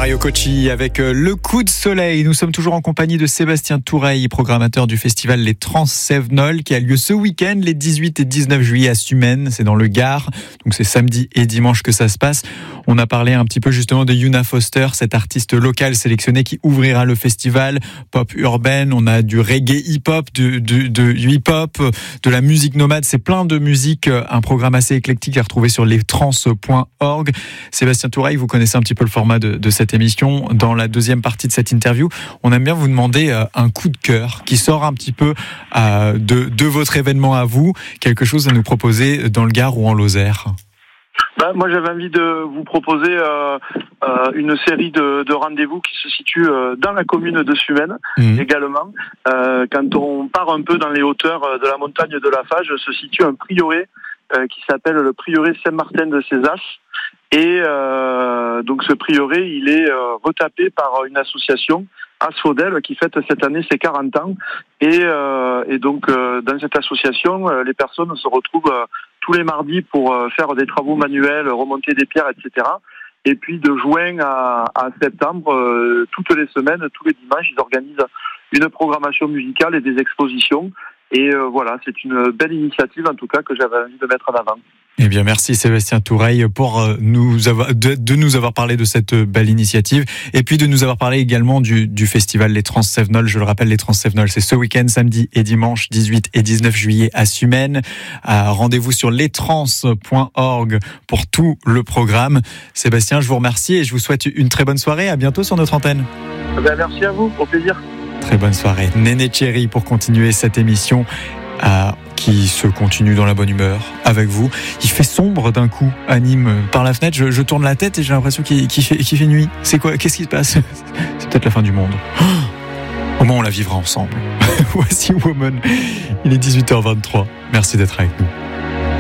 Mario Cocci avec Le Coup de Soleil. Nous sommes toujours en compagnie de Sébastien Toureille, programmateur du festival Les Trans-Cévenols qui a lieu ce week-end, les 18 et 19 juillet à Sumène, c'est dans le Gard. Donc c'est samedi et dimanche que ça se passe. On a parlé un petit peu justement de Yuna Foster, cette artiste locale sélectionnée qui ouvrira le festival. Pop urbaine, on a du reggae hip-hop, du hip-hop, de la musique nomade. C'est plein de musique, un programme assez éclectique à retrouver sur lestrans.org. Sébastien Toureille, vous connaissez un petit peu le format de cette émission. Dans la deuxième partie de cette interview, on aime bien vous demander un coup de cœur qui sort un petit peu de votre événement à vous, quelque chose à nous proposer dans le Gard ou en Lozère. Moi, j'avais envie de vous proposer une série de rendez-vous qui se situent dans la commune de Sumène également. Quand on part un peu dans les hauteurs de la montagne de la Fage, se situe un prieuré qui s'appelle le prieuré Saint-Martin de Cézanne. Et donc ce prieuré, il est retapé par une association, Asphodel, qui fête cette année ses 40 ans. Et donc dans cette association, les personnes se retrouvent tous les mardis pour faire des travaux manuels, remonter des pierres, etc. Et puis de juin à septembre, toutes les semaines, tous les dimanches, ils organisent une programmation musicale et des expositions. Et voilà, c'est une belle initiative en tout cas que j'avais envie de mettre en avant. Eh bien, merci Sébastien Toureille pour nous avoir parlé de cette belle initiative et puis de nous avoir parlé également du festival Les Trans-Cévenols. Je le rappelle, Les Trans-Cévenols, c'est ce week-end, samedi et dimanche, 18 et 19 juillet à Sumène. Rendez-vous sur lestrans.org pour tout le programme. Sébastien, je vous remercie et je vous souhaite une très bonne soirée. À bientôt sur notre antenne. Merci à vous, au plaisir. Très bonne soirée. Néné Thierry pour continuer cette émission qui se continue dans la bonne humeur avec vous. Il fait sombre d'un coup à Nîmes. Par la fenêtre, je tourne la tête et j'ai l'impression qu'il fait nuit. C'est quoi? Qu'est-ce qui se passe? C'est peut-être la fin du monde. Au moins on la vivra ensemble. Voici Woman. Il est 18h23. Merci d'être avec nous.